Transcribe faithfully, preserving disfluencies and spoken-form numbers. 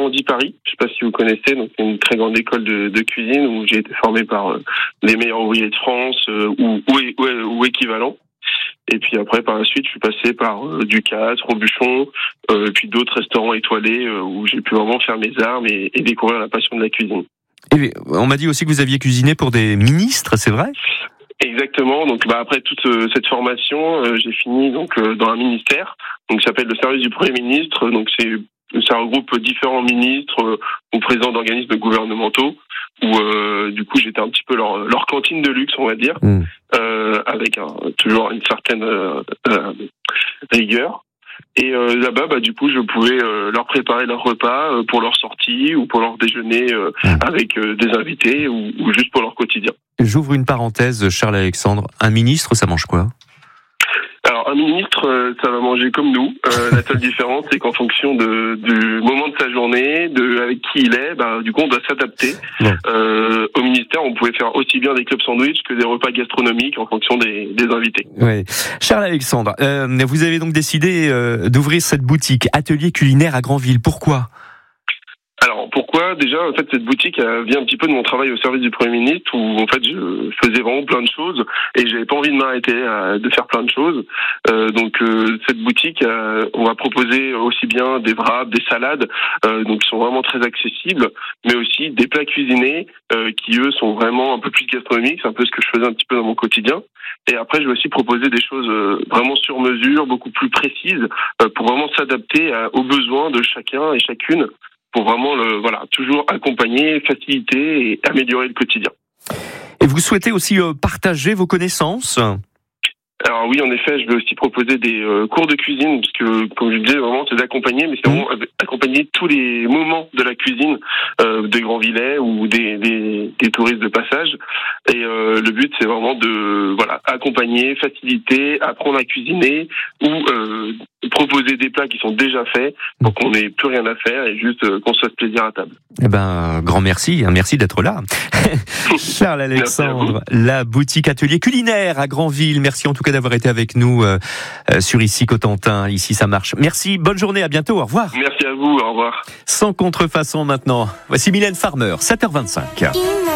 Normandie Paris. Je sais pas si vous connaissez, donc c'est une très grande école de, de cuisine où j'ai été formé par euh, les meilleurs ouvriers de France euh, ou, ou, ou, ou équivalent. Et puis après, par la suite, je suis passé par euh, Ducasse, Robuchon, euh, puis d'autres restaurants étoilés euh, où j'ai pu vraiment faire mes armes et, et découvrir la passion de la cuisine. Et on m'a dit aussi que vous aviez cuisiné pour des ministres, c'est vrai ? Exactement. Donc, bah, après toute euh, cette formation, euh, j'ai fini donc euh, dans un ministère. Donc, ça s'appelle le service du Premier ministre. Donc, c'est ça regroupe différents ministres euh, ou présidents d'organismes gouvernementaux. Où euh, du coup, j'étais un petit peu leur leur cantine de luxe, on va dire, mmh. euh, avec un, toujours une certaine euh, euh, rigueur. Et euh, là-bas, bah, du coup, je pouvais euh, leur préparer leur repas euh, pour leur sortie ou pour leur déjeuner euh, mmh. avec euh, des invités ou, ou juste pour leur quotidien. J'ouvre une parenthèse, Charles Alexandre. Un ministre, ça mange quoi ? Alors, un ministre, euh, ça va manger comme nous. Euh, la seule différence, c'est qu'en fonction de, du moment de sa journée, de avec qui il est, bah, du coup, on doit s'adapter. Bon. Euh, au ministère, on pouvait faire aussi bien des clubs sandwich que des repas gastronomiques en fonction des, des invités. Oui. Charles Alexandre, euh, vous avez donc décidé euh, d'ouvrir cette boutique Atelier Culinaire à Granville. Pourquoi ? Alors pourquoi ? Déjà, en fait, cette boutique elle vient un petit peu de mon travail au service du Premier ministre où en fait je faisais vraiment plein de choses et j'avais pas envie de m'arrêter à, de faire plein de choses. Euh, donc euh, cette boutique, euh, on va proposer aussi bien des wraps, des salades, euh, donc qui sont vraiment très accessibles, mais aussi des plats cuisinés euh, qui eux sont vraiment un peu plus gastronomiques. C'est un peu ce que je faisais un petit peu dans mon quotidien. Et après, je vais aussi proposer des choses euh, vraiment sur mesure, beaucoup plus précises, euh, pour vraiment s'adapter à, aux besoins de chacun et chacune. Pour vraiment le, voilà, toujours accompagner, faciliter et améliorer le quotidien. Et vous souhaitez aussi euh, partager vos connaissances ? Alors oui, en effet, je vais aussi proposer des euh, cours de cuisine, puisque, comme je le disais, vraiment, c'est d'accompagner, mais c'est vraiment accompagner tous les moments de la cuisine euh, des Grandvillais ou des, des, des touristes de passage. Et euh, le but, c'est vraiment de voilà accompagner, faciliter, apprendre à cuisiner ou euh, proposer des plats qui sont déjà faits, pour qu'on n'ait plus rien à faire et juste euh, qu'on se fasse plaisir à table. Eh ben, grand merci, merci d'être là. Charles Alexandre, la boutique Atelier Culinaire à Granville. Merci en tout cas d'avoir été avec nous euh, sur Ici Cotentin. Ici, ça marche. Merci, bonne journée, à bientôt, au revoir. Merci à vous, au revoir. Sans contrefaçon maintenant. Voici Mylène Farmer, sept heures vingt-cinq.